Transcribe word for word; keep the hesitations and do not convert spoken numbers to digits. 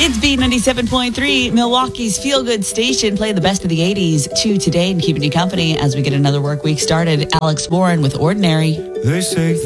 It's B ninety-seven point three, Milwaukee's feel-good station. Play the best of the eighties to today and keeping you company as we get another work week started. Alex Warren with Ordinary. They say